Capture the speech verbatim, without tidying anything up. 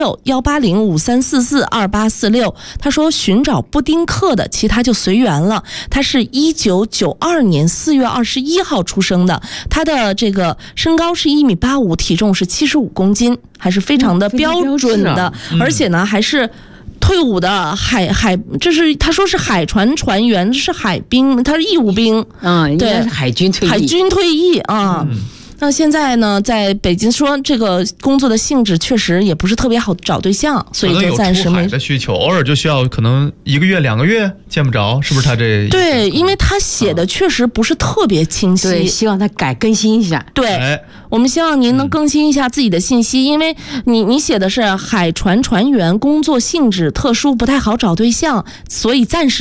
幺八零五三四四二八四六，他说寻找不丁克的，其他就随缘了。他是一九九二年四月二十一号出生的，他的这个身高是一米八五，体重是七十五公斤，还是非常的标准的， 嗯嗯、 而且呢还是退伍的海海，这是他说是海船船员，是海兵，他是义务兵， 嗯，应该是海军退役， 海军退役啊。嗯，那现在呢，在北京说这个工作的性质确实也不是特别好找对象，所以就暂时没。 可能有出海的需求，偶尔就需要可能一个月两个月见不着，是不是他这？ 对，因为他写的确实不是特别清晰， 对，希望他改更新一下。 对。哎，我们希望您能更新一下自己的信息，嗯、因为你你写的是海船船员，工作性质特殊，不太好找对象，所以暂时。